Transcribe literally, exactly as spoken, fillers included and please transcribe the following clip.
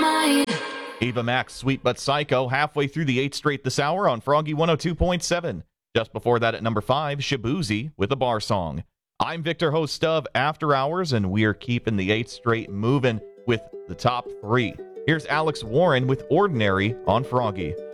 Ava Max, Sweet But Psycho, halfway through the eighth straight this hour on Froggy one oh two point seven. Just before that at number five, Shabuzi with a bar song. I'm Victor, host of After Hours, and we are keeping the eighth straight moving with the top three. Here's Alex Warren with Ordinary on Froggy.